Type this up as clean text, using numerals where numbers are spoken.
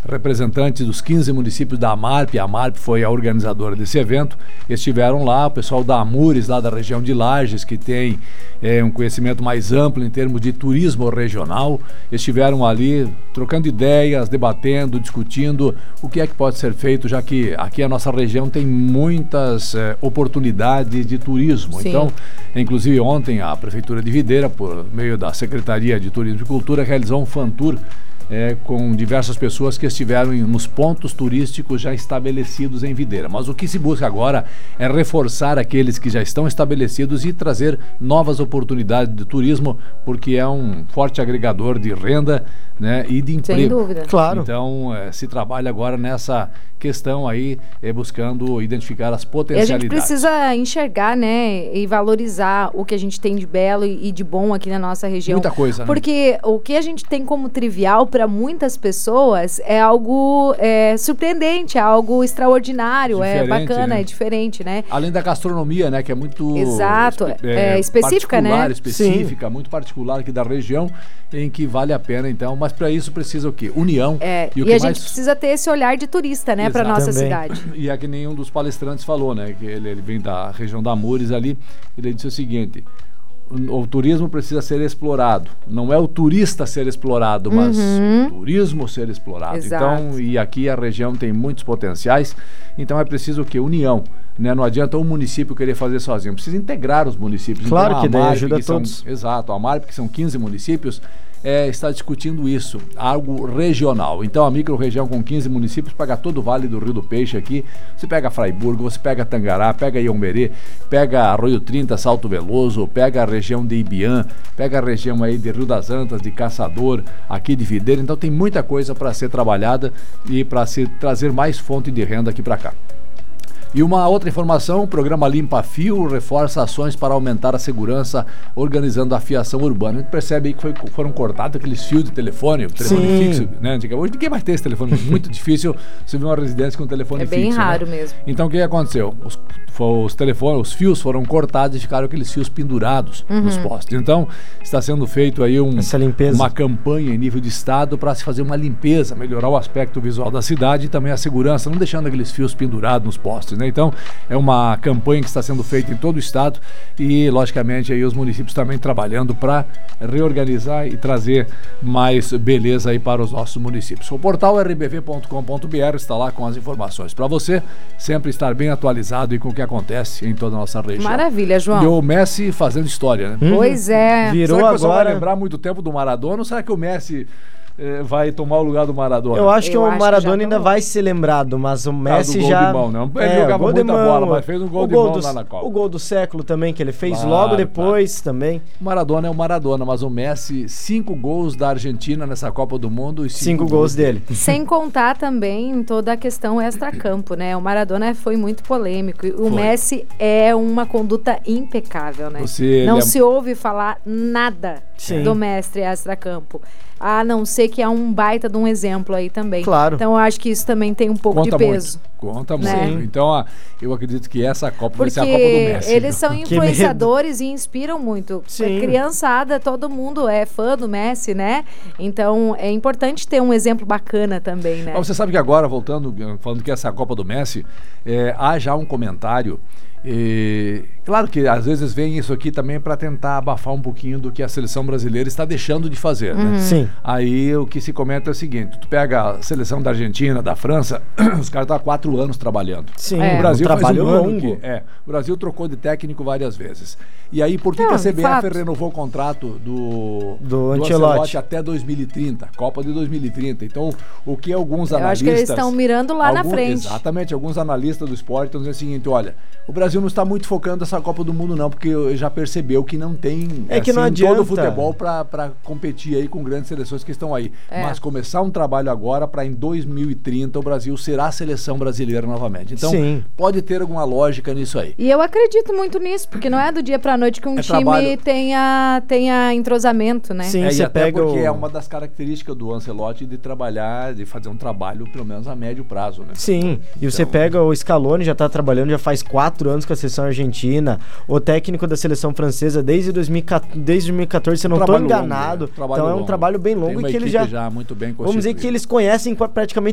representantes dos 15 municípios da AMARP, a AMARP foi a organizadora desse evento, estiveram lá, o pessoal da Amures, lá da região de Lages, que tem um conhecimento mais amplo em termos de turismo regional, estiveram ali trocando ideias, debatendo, discutindo o que é que pode ser feito, já que aqui a nossa região tem muitas oportunidades de turismo. Sim. Então, inclusive ontem a Prefeitura de Videira, por meio da Secretaria de Turismo e Cultura, realizou um fan tour com diversas pessoas que estiveram nos pontos turísticos já estabelecidos em Videira. Mas o que se busca agora é reforçar aqueles que já estão estabelecidos e trazer novas oportunidades de turismo, porque é um forte agregador de renda, né, e de emprego. Sem dúvida. Claro. Então, se trabalha agora nessa questão aí, buscando identificar as E a potencialidades. gente precisa enxergar, né, e valorizar o que a gente tem de belo e de bom aqui na nossa região. Muita coisa, né? Porque o que a gente tem como trivial para muitas pessoas é algo surpreendente, é algo extraordinário, Diferente, bacana, né? é diferente, né? Além da gastronomia, né, que é muito Exato, específica, particular, né? específica, muito particular aqui da região, em que vale a pena, então, mas para isso precisa o quê? União. E a gente precisa ter esse olhar de turista, né, para nossa cidade. E é que nenhum dos palestrantes falou, né, que ele vem da região da Amures ali, ele disse o seguinte: o turismo precisa ser explorado, não é o turista ser explorado, mas o turismo ser explorado. Exato. Então, e aqui a região tem muitos potenciais, então é preciso o quê? União, né? Não adianta um município querer fazer sozinho, precisa integrar os municípios. Claro, então, que daí AMARP, ajuda todos. Exato, a AMARP, que são 15 municípios, está discutindo isso, algo regional. Então a micro-região com 15 municípios pega todo o Vale do Rio do Peixe aqui. Você pega Fraiburgo, você pega Tangará, pega Iomberê, pega Arroio 30, Salto Veloso, pega a região de Ibiã, pega a região aí de Rio das Antas, de Caçador, aqui de Videira. Então tem muita coisa para ser trabalhada e para se trazer mais fonte de renda aqui para cá. E uma outra informação, o programa Limpa Fio reforça ações para aumentar a segurança, organizando a fiação urbana. A gente percebe aí que foram cortados aqueles fios de telefone, o telefone fixo, né? Hoje ninguém mais tem esse telefone, muito difícil você ver uma residência com telefone fixo. É bem raro, né? Mesmo. Então o que aconteceu? Os fios foram cortados e ficaram aqueles fios pendurados nos postes. Então está sendo feito aí uma campanha em nível de estado para se fazer uma limpeza, melhorar o aspecto visual da cidade e também a segurança, não deixando aqueles fios pendurados nos postes, né? Então, é uma campanha que está sendo feita em todo o estado e, logicamente, aí os municípios também trabalhando para reorganizar e trazer mais beleza aí para os nossos municípios. O portal rbv.com.br está lá com as informações para você sempre estar bem atualizado e com o que acontece em toda a nossa região. Maravilha, João. E o Messi fazendo história, né? Pois é. Virou será que o pessoal agora... vai lembrar muito tempo do Maradona ou será que o Messi vai tomar o lugar do Maradona? Eu acho que o Maradona ainda vai ser lembrado, mas o Messi do já... Gol de mão, não. Ele jogava muita bola, mas fez um gol de mão lá na Copa. O gol do século também, que ele fez logo depois também. O Maradona é o Maradona, mas o Messi, 5 gols da Argentina nessa Copa do Mundo e 5 gols dele. Sem contar também toda a questão extra-campo, né? O Maradona foi muito polêmico. O Messi é uma conduta impecável, né? Não se ouve falar nada do mestre extra-campo. A não ser que é um baita de um exemplo aí também. Claro. Então eu acho que isso também tem um pouco de peso. Conta né? muito. Então eu acredito que essa Copa vai ser a Copa do Messi. Eles são influenciadores e inspiram muito. Sim. A criançada, todo mundo é fã do Messi, né? Então é importante ter um exemplo bacana também, né? Mas você sabe que agora, voltando, falando que essa Copa do Messi, há já um comentário. Claro que às vezes vem isso aqui também para tentar abafar um pouquinho do que a seleção brasileira está deixando de fazer, né? Sim. Aí o que se comenta é o seguinte: tu pega a seleção da Argentina, da França, os caras estão há 4 anos trabalhando. Sim, o Brasil faz trabalho longo. o Brasil trocou de técnico várias vezes. E aí por que a CBF renovou o contrato do Ancelotti até 2030, Copa de 2030? Então o que alguns analistas... Eu acho que eles estão mirando lá na frente. Exatamente, alguns analistas do esporte estão dizendo o seguinte: olha, o Brasil não está muito focando nessa Copa do Mundo não, porque já percebeu que não tem que não adianta todo o futebol para competir aí com grandes seleções que estão aí. Mas começar um trabalho agora para em 2030 o Brasil será a seleção brasileira novamente. Então pode ter alguma lógica nisso aí. E eu acredito muito nisso, porque não é do dia para noite que um time tenha entrosamento, né? Sim, e até porque é uma das características do Ancelotti de trabalhar, de fazer um trabalho pelo menos a médio prazo, né? Sim, e você pega o Scaloni, já está trabalhando já faz 4 anos com a seleção argentina, o técnico da seleção francesa desde 2014, se eu não estou enganado. Longo, então é um trabalho bem longo e que eles já muito bem vamos dizer que eles conhecem praticamente